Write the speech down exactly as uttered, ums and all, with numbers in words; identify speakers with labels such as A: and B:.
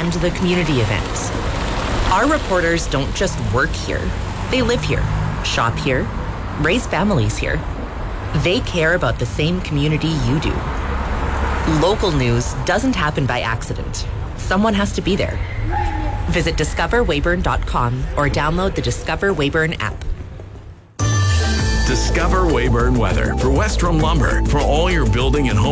A: and the community events. Our reporters don't just work here. They live here, shop here, raise families here. They care about the same community you do. Local news doesn't happen by accident. Someone has to be there. Visit discover weyburn dot com or download the Discover Weyburn app.
B: Discover Weyburn Weather for Westrom Lumber. For all your building and home